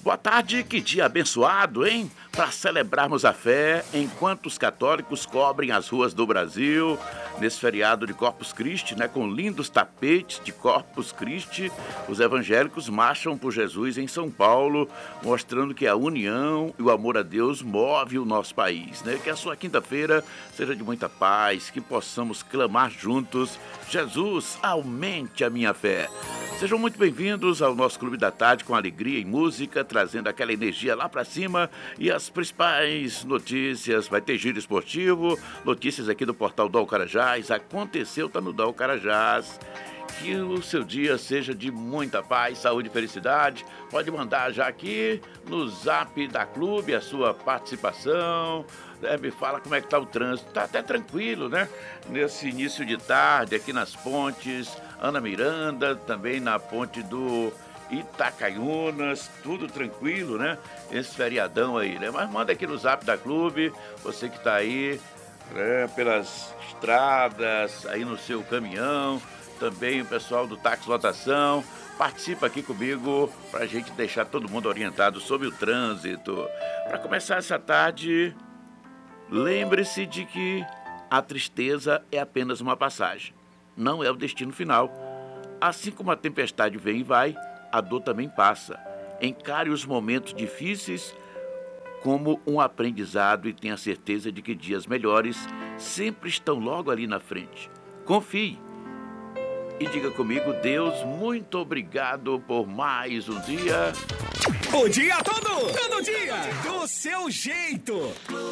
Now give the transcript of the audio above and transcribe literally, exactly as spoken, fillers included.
Boa tarde, que dia abençoado, hein? Para celebrarmos a fé enquanto os católicos cobrem as ruas do Brasil nesse feriado de Corpus Christi, né? Com lindos tapetes de Corpus Christi, os evangélicos marcham por Jesus em São Paulo, mostrando que a união e o amor a Deus move o nosso país, né? Que a sua quinta-feira seja de muita paz, que possamos clamar juntos: Jesus, aumente a minha fé. Sejam muito bem-vindos ao nosso Clube da Tarde com alegria e música, trazendo aquela energia lá pra cima e as principais notícias. Vai ter giro esportivo, notícias aqui do portal do Alcarajás. Aconteceu, tá no do Alcarajás. Que o seu dia seja de muita paz, saúde e felicidade. Pode mandar já aqui no zap da Clube a sua participação. É, me fala como é que tá o trânsito. Tá até tranquilo, né? Nesse início de tarde, aqui nas pontes Ana Miranda, também na ponte do Itacaiunas, tudo tranquilo, né? Esse feriadão aí, né? Mas manda aqui no zap da Clube, você que tá aí, né, pelas estradas, aí no seu caminhão, também o pessoal do Táxi Lotação, participa aqui comigo pra gente deixar todo mundo orientado sobre o trânsito. Para começar essa tarde, lembre-se de que a tristeza é apenas uma passagem, não é o destino final. Assim como a tempestade vem e vai, a dor também passa. Encare os momentos difíceis como um aprendizado e tenha certeza de que dias melhores sempre estão logo ali na frente. Confie e diga comigo: Deus, muito obrigado por mais um dia. O dia todo, todo dia, do seu jeito.